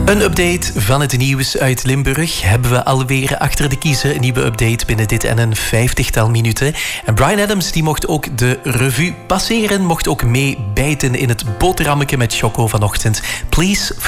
Een update van het nieuws uit Limburg hebben we alweer achter de kiezen. Een nieuwe update binnen dit en een 50-tal minuten. En Bryan Adams die mocht ook de revue passeren, mocht ook meebijten in het boterhammetje met choco vanochtend. Please